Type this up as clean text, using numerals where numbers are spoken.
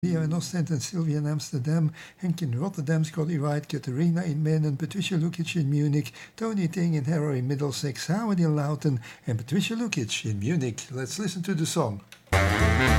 Lia in Ostend en Sylvia in Amsterdam, Henk in Rotterdam, Scotty Wright, Katerina in Menen, Patricia Lukic in Munich, Tony Ting in Harrow in Middlesex, Howard in Loughton, and Patricia Lukic in Munich. Let's listen to the song.